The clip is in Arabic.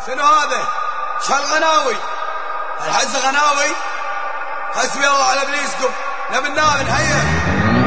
شنو هذا؟ شهالغناوي الحز غناوي. حسبي الله على ابليسكم. نبي النابل هيا.